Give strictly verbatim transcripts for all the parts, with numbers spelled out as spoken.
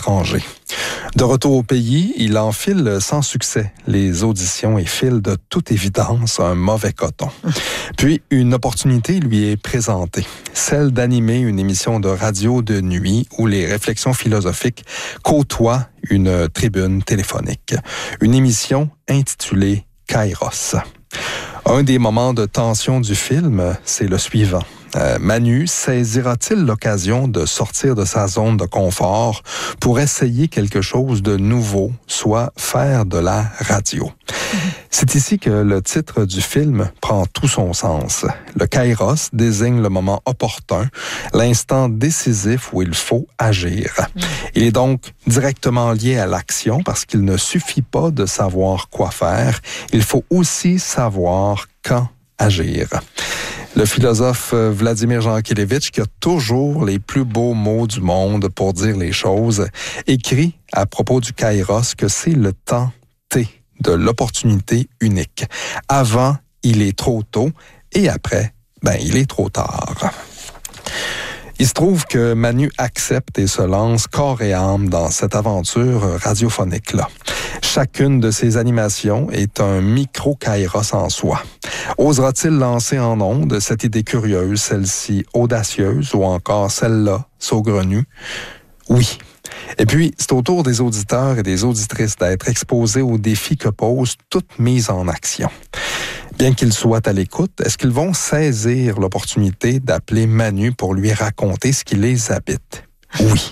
l'étranger. De retour au pays, il enfile sans succès les auditions et file de toute évidence un mauvais coton. Puis, une opportunité lui est présentée, celle d'animer une émission de radio de nuit où les réflexions philosophiques côtoient une tribune téléphonique. Une émission intitulée Kairos. Un des moments de tension du film, c'est le suivant. Euh, Manu saisira-t-il l'occasion de sortir de sa zone de confort pour essayer quelque chose de nouveau, soit faire de la radio? Mm-hmm. C'est ici que le titre du film prend tout son sens. Le Kairos désigne le moment opportun, l'instant décisif où il faut agir. Mm-hmm. Il est donc directement lié à l'action parce qu'il ne suffit pas de savoir quoi faire, il faut aussi savoir quand agir. Le philosophe Vladimir Jankélévitch, qui a toujours les plus beaux mots du monde pour dire les choses, écrit à propos du Kairos que c'est le temps T de l'opportunité unique. Avant, il est trop tôt et après, ben, il est trop tard. Il se trouve que Manu accepte et se lance corps et âme dans cette aventure radiophonique-là. Chacune de ses animations est un micro-Kairos en soi. Osera-t-il lancer en ondes cette idée curieuse, celle-ci audacieuse ou encore celle-là saugrenue? Oui. Et puis, c'est au tour des auditeurs et des auditrices d'être exposés aux défis que pose toute mise en action. Bien qu'ils soient à l'écoute, est-ce qu'ils vont saisir l'opportunité d'appeler Manu pour lui raconter ce qui les habite? Oui.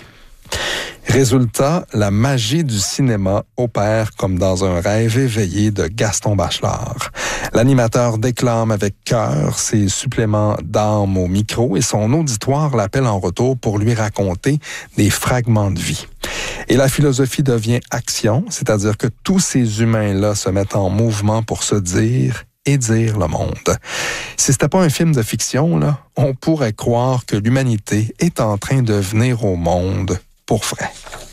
Résultat, la magie du cinéma opère comme dans un rêve éveillé de Gaston Bachelard. L'animateur déclame avec cœur ses suppléments d'âme au micro et son auditoire l'appelle en retour pour lui raconter des fragments de vie. Et la philosophie devient action, c'est-à-dire que tous ces humains-là se mettent en mouvement pour se dire et dire le monde. Si c'était pas un film de fiction, là, on pourrait croire que l'humanité est en train de venir au monde pour vrai.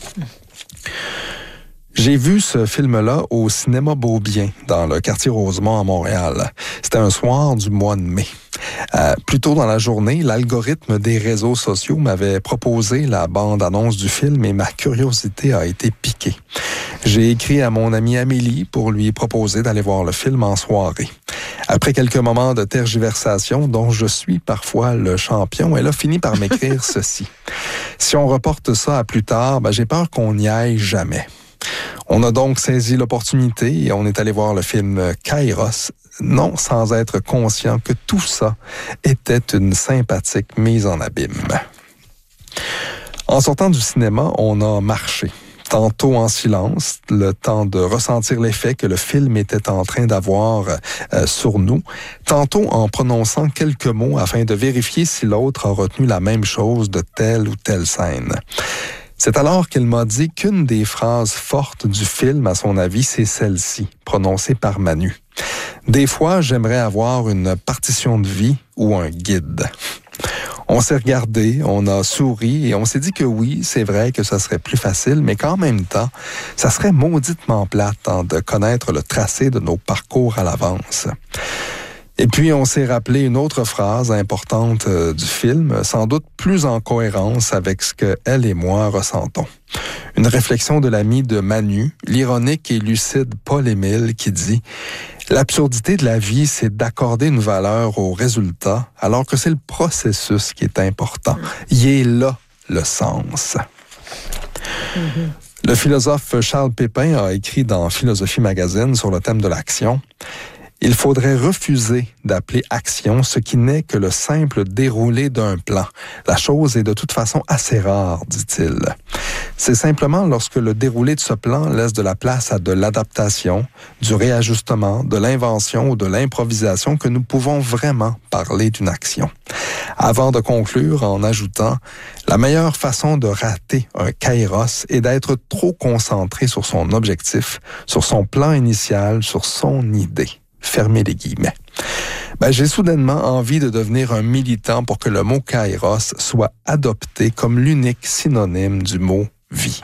J'ai vu ce film-là au cinéma Beaubien, dans le quartier Rosemont à Montréal. C'était un soir du mois de mai. Euh, plus tôt dans la journée, l'algorithme des réseaux sociaux m'avait proposé la bande-annonce du film et ma curiosité a été piquée. J'ai écrit à mon amie Amélie pour lui proposer d'aller voir le film en soirée. Après quelques moments de tergiversation dont je suis parfois le champion, elle a fini par m'écrire ceci. Si on reporte ça à plus tard, ben j'ai peur qu'on n'y aille jamais. On a donc saisi l'opportunité et on est allé voir le film Kairos, non sans être conscient que tout ça était une sympathique mise en abîme. En sortant du cinéma, on a marché. Tantôt en silence, le temps de ressentir l'effet que le film était en train d'avoir euh, sur nous, tantôt en prononçant quelques mots afin de vérifier si l'autre a retenu la même chose de telle ou telle scène. C'est alors qu'elle m'a dit qu'une des phrases fortes du film, à son avis, c'est celle-ci, prononcée par Manu. Des fois, j'aimerais avoir une partition de vie ou un guide. On s'est regardé, on a souri et on s'est dit que oui, c'est vrai que ça serait plus facile, mais qu'en même temps, ça serait mauditement plate hein, de connaître le tracé de nos parcours à l'avance. Et puis, on s'est rappelé une autre phrase importante euh, du film, sans doute plus en cohérence avec ce que elle et moi ressentons. Une réflexion de l'ami de Manu, l'ironique et lucide Paul-Émile, qui dit « L'absurdité de la vie, c'est d'accorder une valeur au résultat, alors que c'est le processus qui est important. Il est là le sens. Mm-hmm. » Le philosophe Charles Pépin a écrit dans Philosophie Magazine sur le thème de l'action « Il faudrait refuser d'appeler action ce qui n'est que le simple déroulé d'un plan. La chose est de toute façon assez rare, dit-il. C'est simplement lorsque le déroulé de ce plan laisse de la place à de l'adaptation, du réajustement, de l'invention ou de l'improvisation que nous pouvons vraiment parler d'une action. Avant de conclure en ajoutant « La meilleure façon de rater un kairos est d'être trop concentré sur son objectif, sur son plan initial, sur son idée. » Fermez les guillemets. Ben, j'ai soudainement envie de devenir un militant pour que le mot kairos soit adopté comme l'unique synonyme du mot vie.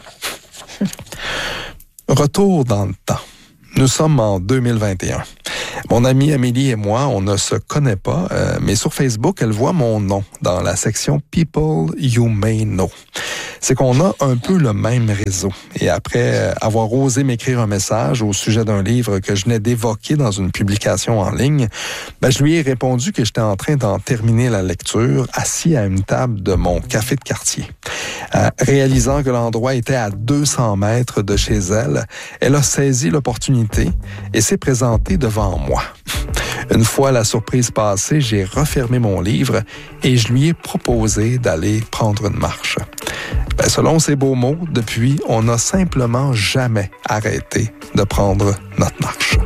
Retour dans le temps. Nous sommes en deux mille vingt et un. Mon amie Amélie et moi, on ne se connaît pas, euh, mais sur Facebook, elle voit mon nom dans la section People You May Know. c'est qu'on a un peu le même réseau. Et après avoir osé m'écrire un message au sujet d'un livre que je venais d'évoquer dans une publication en ligne, ben, je lui ai répondu que j'étais en train d'en terminer la lecture, assis à une table de mon café de quartier. Euh, réalisant que l'endroit était à deux cents mètres de chez elle, elle a saisi l'opportunité et s'est présentée devant moi. Une fois la surprise passée, j'ai refermé mon livre et je lui ai proposé d'aller prendre une marche. Ben, selon ces beaux mots, depuis, on n'a simplement jamais arrêté de prendre notre marche.